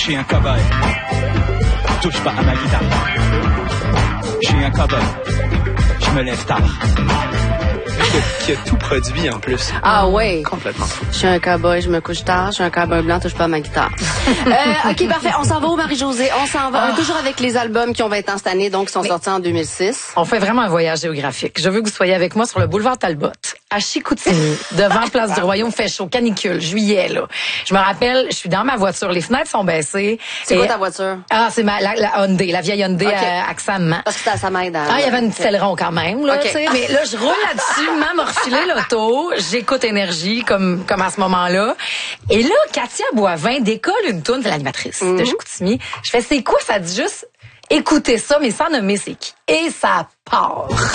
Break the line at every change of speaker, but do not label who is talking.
suis un cowboy. Touche pas à ma guitare. Je suis un cowboy. Je me lève tard. Qui a tout produit en plus.
Ah ouais.
Complètement.
Je suis un cowboy, je me couche tard. Je suis un cowboy blanc, touche pas à ma guitare. OK, parfait. On s'en va où, Marie-Josée? On s'en va. Toujours avec les albums qui ont 20 ans cette année, donc qui sont sortis en 2006.
On fait vraiment un voyage géographique. Je veux que vous soyez avec moi sur le boulevard Talbot, à Chicoutimi, devant Place du Royaume, fait chaud, canicule, juillet, là. Je me rappelle, je suis dans ma voiture, les fenêtres sont baissées.
C'est quoi ta voiture?
Ah, c'est la Hyundai, la vieille Hyundai accent maman.
Parce que ça m'aide.
Il y avait un petit aileron quand même, là, tu sais. Mais là, je roule là-dessus, maman m'a refilé l'auto, j'écoute Énergie comme à ce moment-là. Et là, Katia Boivin décolle une toune, c'est l'animatrice de Chicoutimi. Je fais, c'est quoi? Ça dit juste, écoutez ça, mais sans nommer c'est qui. Et ça part.